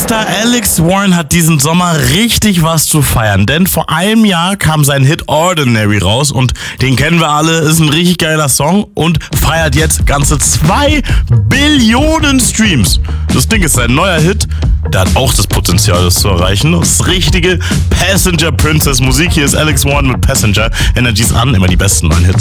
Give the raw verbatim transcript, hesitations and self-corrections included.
Popstar Alex Warren hat diesen Sommer richtig was zu feiern, denn vor einem Jahr kam sein Hit Ordinary raus und den kennen wir alle, ist ein richtig geiler Song und feiert jetzt ganze zwei Billionen Streams. Das Ding ist sein neuer Hit, der hat auch das Potenzial, das zu erreichen. Das ist richtige Passenger Princess Musik. Hier ist Alex Warren mit Passenger. Energies an, immer die besten neuen Hits.